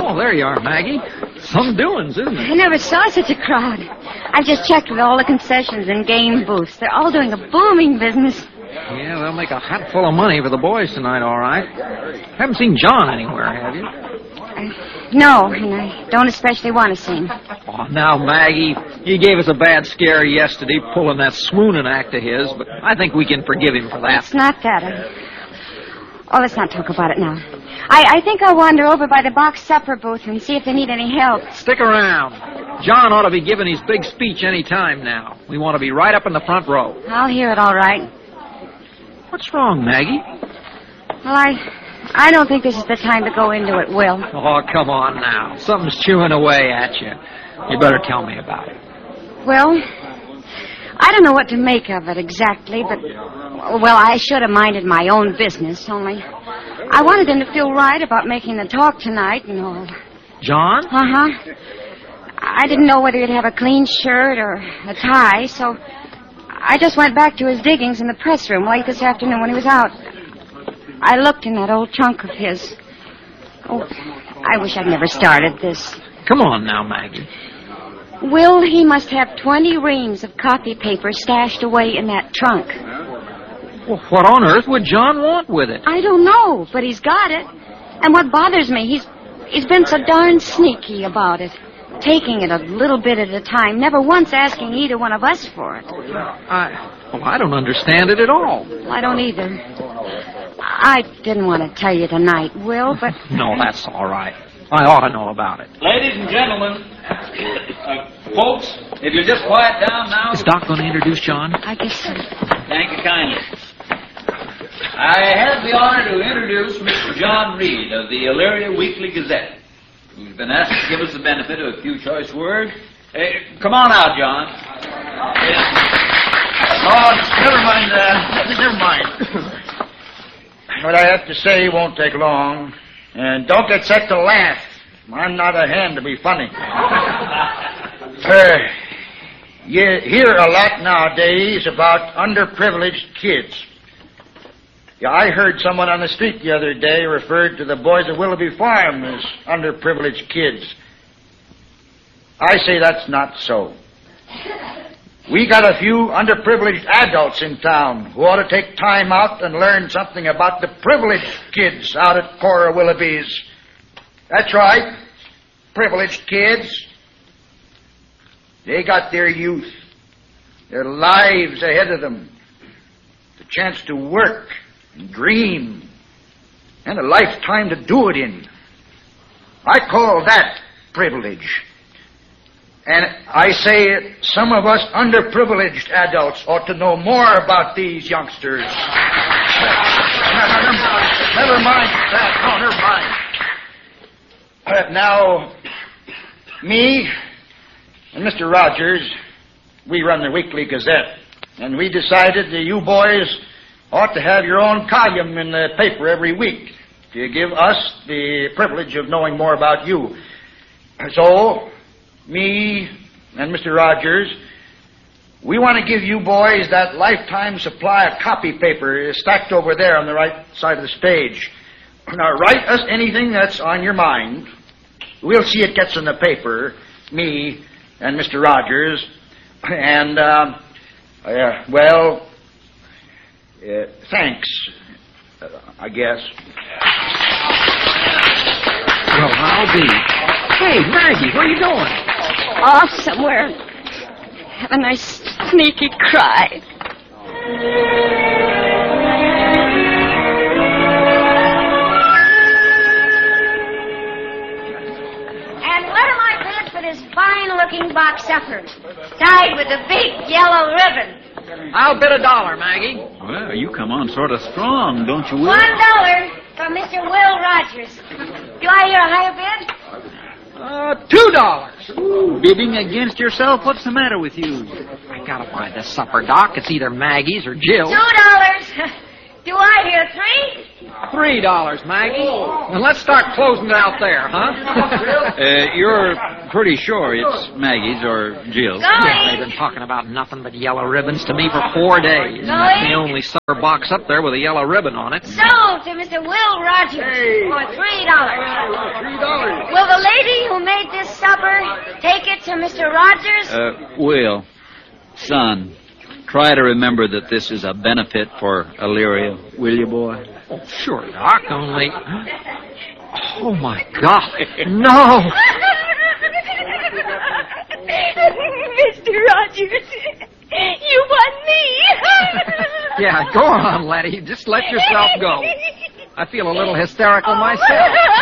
Oh, there you are, Maggie. Some doings, isn't it? I never saw such a crowd. I've just checked with all the concessions and game booths. They're all doing a booming business. Yeah, they'll make a hatful of money for the boys tonight, all right. Haven't seen John anywhere, have you? No, and I don't especially want to see him. Oh, now, Maggie, he gave us a bad scare yesterday pulling that swooning act of his, but I think we can forgive him for that. It's not that. Oh, let's not talk about it now. I think I'll wander over by the box supper booth and see if they need any help. Stick around. John ought to be giving his big speech any time now. We want to be right up in the front row. I'll hear it all right. What's wrong, Maggie? Well, I don't think this is the time to go into it, Will. Oh, come on now. Something's chewing away at you. You better tell me about it. Well, I don't know what to make of it exactly, but, well, I should have minded my own business, only I wanted him to feel right about making the talk tonight and all. John? Uh-huh. I didn't know whether he'd have a clean shirt or a tie, so I just went back to his diggings in the press room late this afternoon when he was out. I looked in that old trunk of his. Oh, I wish I'd never started this. Come on now, Maggie. Will, he must have 20 reams of copy paper stashed away in that trunk. Well, what on earth would John want with it? I don't know, but he's got it. And what bothers me, he's been so darn sneaky about it. Taking it a little bit at a time, never once asking either one of us for it. I don't understand it at all. I don't either. I didn't want to tell you tonight, Will, but... No, that's all right. I ought to know about it. Ladies and gentlemen, folks, if you'll just quiet down now... Is Doc going to introduce John? I guess so. Thank you kindly. I have the honor to introduce Mr. John Reed of the Elyria Weekly Gazette, who's been asked to give us the benefit of a few choice words. Come on out, John. Never mind. What I have to say won't take long. And don't get set to laugh. I'm not a hand to be funny. You hear a lot nowadays about underprivileged kids. Yeah, I heard someone on the street the other day referred to the boys at Willoughby Farm as underprivileged kids. I say that's not so. We got a few underprivileged adults in town who ought to take time out and learn something about the privileged kids out at Cora Willoughby's. That's right, privileged kids. They got their youth, their lives ahead of them, the chance to work and dream, and a lifetime to do it in. I call that privilege. And I say some of us underprivileged adults ought to know more about these youngsters. Never mind that. No, never mind. Now, me and Mr. Rogers, we run the Weekly Gazette, and we decided that you boys ought to have your own column in the paper every week to give us the privilege of knowing more about you. So, me and Mr. Rogers, we want to give you boys that lifetime supply of copy paper stacked over there on the right side of the stage. Now, write us anything that's on your mind. We'll see it gets in the paper, me and Mr. Rogers. And, thanks, I guess. Well, I'll be. Hey, Maggie, where are you going? Off somewhere. Have a nice sneaky cry. And what am I paid for this fine-looking box supper? Tied with a big yellow ribbon. I'll bid $1, Maggie. Well, you come on sort of strong, don't you, Will? $1 from Mr. Will Rogers. Do I hear a higher bid? $2. Ooh, bidding against yourself? What's the matter with you? I gotta buy this supper, Doc. It's either Maggie's or Jill's. $2. Do I hear $3? $3, Maggie. And let's start closing it out there, huh? You're pretty sure it's Maggie's or Jill's. Yeah, they've been talking about nothing but yellow ribbons to me for 4 days. And that's the only supper box up there with a yellow ribbon on it. Sold to Mr. Will Rogers for $3. $3. Will the this supper? Take it to Mr. Rogers? Will, son, try to remember that this is a benefit for Elyria, will you, boy? Oh, sure, Doc, only... Oh, my God. No! Mr. Rogers, you want me? Yeah, go on, Letty. Just let yourself go. I feel a little hysterical myself.